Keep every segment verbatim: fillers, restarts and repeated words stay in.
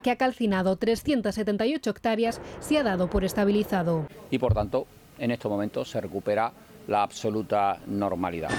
que ha calcinado trescientas setenta y ocho hectáreas, se ha dado por estabilizado. Y por tanto, en estos momentos se recupera la absoluta normalidad.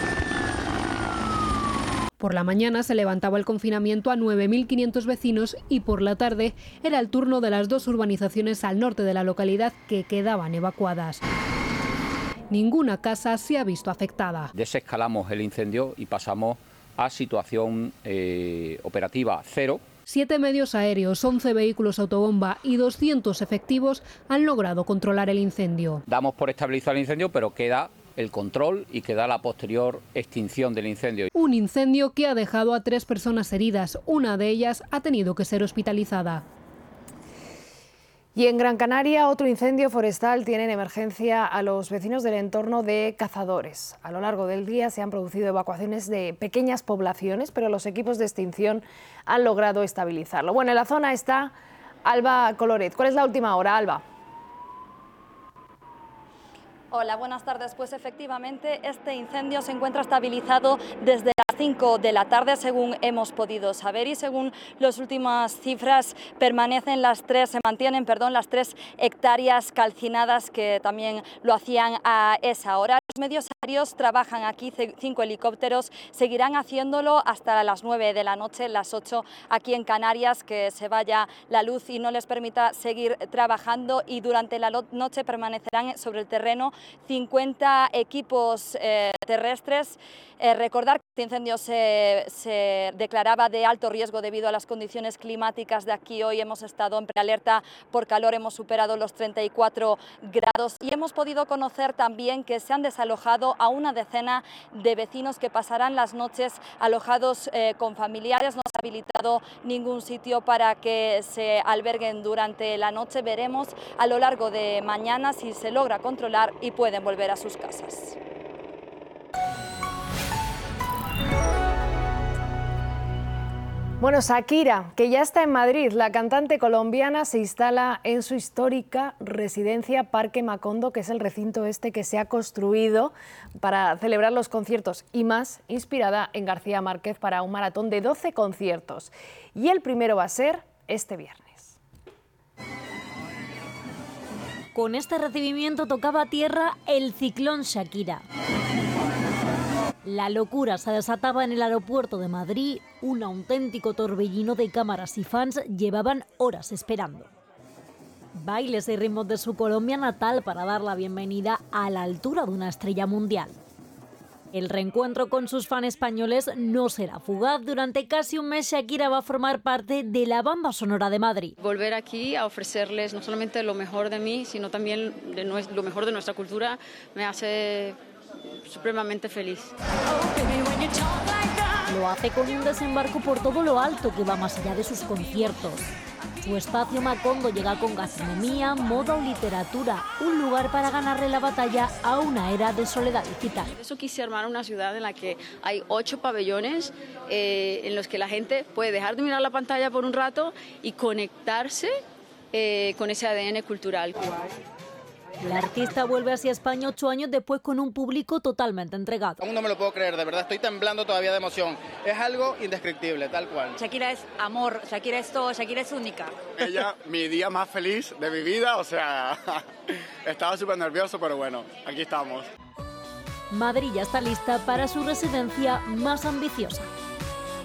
Por la mañana se levantaba el confinamiento a nueve mil quinientos vecinos y por la tarde era el turno de las dos urbanizaciones al norte de la localidad que quedaban evacuadas. Ninguna casa se ha visto afectada. Desescalamos el incendio y pasamos a situación eh, operativa cero. Siete medios aéreos, once vehículos autobomba y doscientos efectivos han logrado controlar el incendio. Damos por estabilizado el incendio, pero queda el control y queda la posterior extinción del incendio. Un incendio que ha dejado a tres personas heridas. Una de ellas ha tenido que ser hospitalizada. Y en Gran Canaria, otro incendio forestal tiene en emergencia a los vecinos del entorno de Cazadores. A lo largo del día se han producido evacuaciones de pequeñas poblaciones, pero los equipos de extinción han logrado estabilizarlo. Bueno, en la zona está Alba Coloret. ¿Cuál es la última hora, Alba? Hola, buenas tardes. Pues efectivamente este incendio se encuentra estabilizado desde las cinco de la tarde, según hemos podido saber, y según las últimas cifras permanecen las tres, se mantienen, perdón, las tres hectáreas calcinadas que también lo hacían a esa hora. Los medios aéreos trabajan aquí, cinco helicópteros, seguirán haciéndolo hasta las nueve de la noche, las ocho aquí en Canarias, que se vaya la luz y no les permita seguir trabajando, y durante la noche permanecerán sobre el terreno cincuenta equipos eh, terrestres. Eh, recordar que este incendio se, se declaraba de alto riesgo debido a las condiciones climáticas de aquí. Hoy hemos estado en prealerta por calor, hemos superado los treinta y cuatro grados y hemos podido conocer también que se han desalojado a una decena de vecinos que pasarán las noches alojados eh, con familiares. No se ha habilitado ningún sitio para que se alberguen durante la noche. Veremos a lo largo de mañana si se logra controlar y pueden volver a sus casas. Bueno, Shakira, que ya está en Madrid, la cantante colombiana se instala en su histórica residencia Parque Macondo, que es el recinto este que se ha construido para celebrar los conciertos y más, inspirada en García Márquez, para un maratón de doce conciertos. Y el primero va a ser este viernes. Con este recibimiento tocaba tierra el ciclón Shakira. La locura se desataba en el aeropuerto de Madrid, un auténtico torbellino de cámaras y fans llevaban horas esperando. Bailes y ritmos de su Colombia natal para dar la bienvenida a la altura de una estrella mundial. El reencuentro con sus fans españoles no será fugaz. Durante casi un mes Shakira va a formar parte de la banda sonora de Madrid. Volver aquí a ofrecerles no solamente lo mejor de mí, sino también de lo mejor de nuestra cultura me hace supremamente feliz. Lo hace con un desembarco por todo lo alto que va más allá de sus conciertos. Su espacio Macondo llega con gastronomía, moda o literatura, un lugar para ganarle la batalla a una era de soledad digital. Por eso quise armar una ciudad en la que hay ocho pabellones eh, en los que la gente puede dejar de mirar la pantalla por un rato y conectarse eh, con ese A D N cultural. La artista vuelve así a España ocho años después con un público totalmente entregado. Aún no me lo puedo creer, de verdad estoy temblando todavía de emoción. Es algo indescriptible, tal cual. Shakira es amor, Shakira es todo, Shakira es única. Ella, mi día más feliz de mi vida, o sea, estaba súper nervioso, pero bueno, aquí estamos. Madrid ya está lista para su residencia más ambiciosa.